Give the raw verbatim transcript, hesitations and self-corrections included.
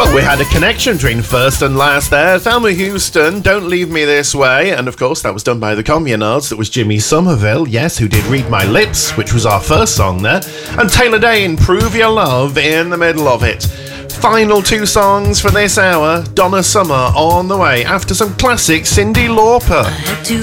We had a connection between first and last there. Thelma Houston, Don't Leave Me This Way. And of course, that was done by the Communards. That was Jimmy Somerville, yes, who did Read My Lips, which was our first song there. And Taylor Dayne, Prove Your Love, in the middle of it. Final two songs for this hour. Donna Summer on the way after some classic Cyndi Lauper.